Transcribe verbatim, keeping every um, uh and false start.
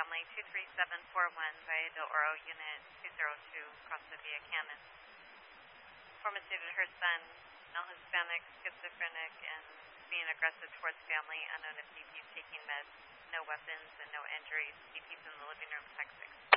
family, two three seven four one, Valle del Oro, Unit two zero two, Costa Via Canon. Informant stated her son, male Hispanic, schizophrenic, and being aggressive towards family, unknown if D P is taking meds, no weapons, and no injuries. D P's in the living room, text six.